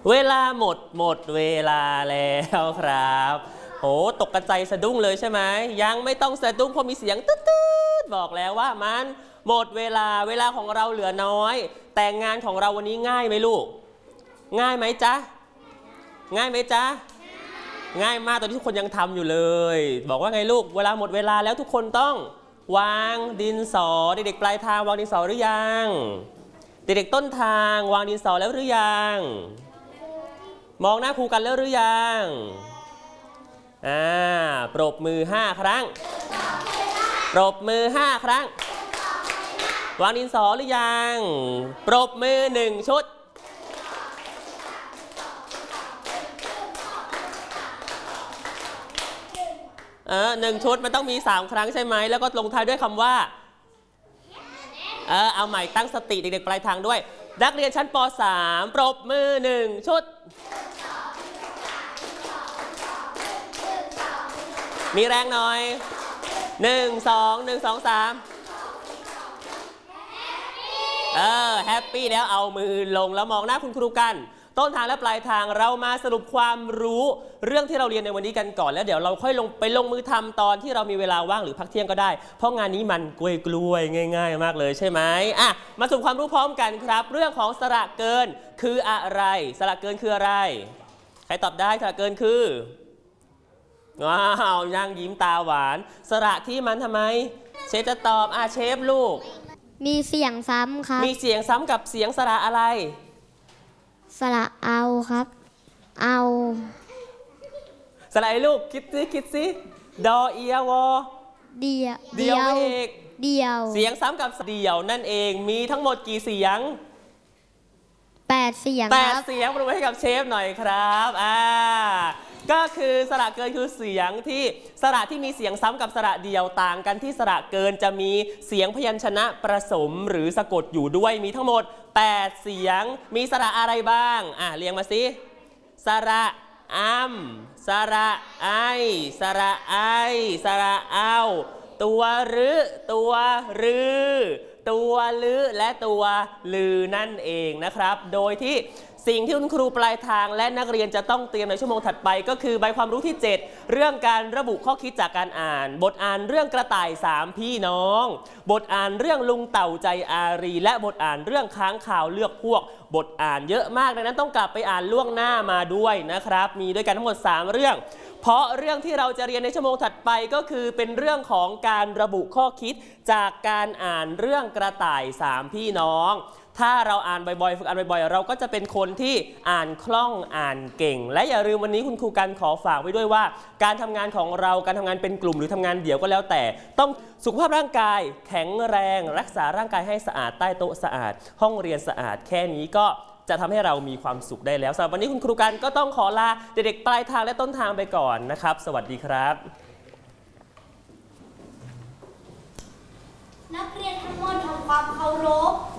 เวลาหมดเวลาแล้วครับโหตกกระใจสะดุ้งเลยใช่ไหมยังไม่ต้องสะดุ้งเพราะมีเสียงตืดๆบอกแล้วว่ามันหมดเวลาของเราเหลือน้อยแต่งานของเราวันนี้ง่ายไหมลูกง่ายไหมจ๊ะง่ายไหมจ๊ะง่ายมากตอนที่ทุกคนยังทำอยู่เลยบอกว่าไงลูกเวลาหมดเวลาแล้วทุกคนต้องวางดินสอเด็กๆปลายทางวางดินสอหรือยังเด็กๆต้นทางวางดินสอแล้วหรือยังมองหน้าครูกันแล้วหรือยังปรบมือ5ครั้งปรบมือ5ครั้งวางดินสอหรือยังปรบมือ1ชุด1ชุดมันต้องมี3ครั้งใช่ไหมแล้วก็ลงท้ายด้วยคำว่าเอาใหม่ตั้งสติเด็กๆปลายทางด้วยนักเรียนชั้นป .3 ปรบมือ1ชุดมีแรงหน่อย1 2 1 2 3แฮปปี้แล้วเอามือลงแล้วมองหน้าคุณครูกันต้นทางและปลายทางเรามาสรุปความรู้เรื่องที่เราเรียนในวันนี้กันก่อนแล้วเดี๋ยวเราค่อยลงมือทำตอนที่เรามีเวลาว่างหรือพักเที่ยงก็ได้เพราะงานนี้มันกล้วยง่ายๆมากเลยใช่ไหมมาสรุปความรู้พร้อมกันครับเรื่องของสระเกินคืออะไรสระเกินคืออะไรใครตอบได้สระเกินคือว้าวยังยิ้มตาหวานสระที่มันทำไมเชฟจะตอบเชฟลูกมีเสียงซ้ำครับมีเสียงซ้ำกับเสียงสระอะไรสระเอาครับเอาสระไอ้ลูกคิดสิดอเอียวอเดียวเอกเดียวเสียงซ้ำกับเดี่ยวนั่นเองมีทั้งหมดกี่เสียง 8เสียงครับ8เสียงปรบมือให้กับเชฟหน่อยครับก็คือสระเกินคือเสียงที่สระที่มีเสียงซ้ำกับสระเดียวต่างกันที่สระเกินจะมีเสียงพยัญชนะประสมหรือสะกดอยู่ด้วยมีทั้งหมด8เสียงมีสระอะไรบ้างเรียงมาสิสระสระไอสระไอสระเอาตัวรึตัวรือตัวลือและตัวลือนั่นเองนะครับโดยที่สิ่งที่คุณครูปลายทางและนักเรียนจะต้องเตรียมในชั่วโมงถัดไปก็คือใบความรู้ที่7เรื่องการระบุข้อคิดจากการอ่านบทอ่านเรื่องกระต่าย3พี่น้องบทอ่านเรื่องลุงเต่าใจอารีและบทอ่านเรื่องค้างคาวเลือกพวกบทอ่านเยอะมากดังนั้นต้องกลับไปอ่านล่วงหน้ามาด้วยนะครับมีด้วยกันทั้งหมด3เรื่องเพราะเรื่องที่เราจะเรียนในชั่วโมงถัดไปก็คือเป็นเรื่องของการระบุข้อคิดจากการอ่านเรื่องกระต่าย3พี่น้องถ้าเราอ่านบ่อยๆฝึกอ่านบ่อยๆเราก็จะเป็นคนที่อ่านคล่องอ่านเก่งและอย่าลืมวันนี้คุณครูกันขอฝากไว้ด้วยว่าการทำงานของเราการทำงานเป็นกลุ่มหรือทำงานเดี่ยวก็แล้วแต่ต้องสุขภาพร่างกายแข็งแรงรักษาร่างกายให้สะอาดใต้โต๊ะสะอาดห้องเรียนสะอาดแค่นี้ก็จะทำให้เรามีความสุขได้แล้วสำหรับวันนี้คุณครูกันก็ต้องขอลาเด็กๆปลายทางและต้นทางไปก่อนนะครับสวัสดีครับนักเรียนทั้งหมดทำความเคารพ